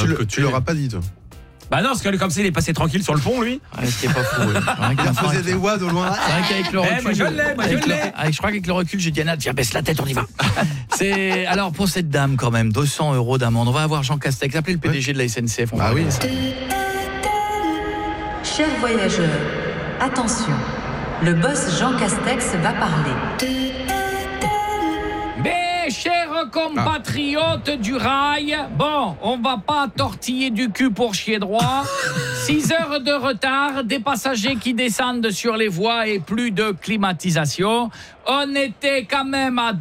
tu l'auras pas dit, toi. Bah non, parce que comme ça, il est passé tranquille sur le pont, lui. Ouais, ce qui est pas fou. Il faisait des wads au loin. C'est vrai qu'avec le recul, moi, je l'ai. Je crois qu'avec le recul, j'ai dit Anna, tiens, baisse la tête, on y va. C'est alors pour cette dame quand même, 200 € d'amende. On va avoir Jean Castex, appelez le PDG de la SNCF. Ah oui. Chers voyageurs, attention, le boss Jean Castex va parler. Mes chers compatriotes du rail, bon, on va pas tortiller du cul pour chier droit. 6 heures de retard, des passagers qui descendent sur les voies et plus de climatisation. On était quand même à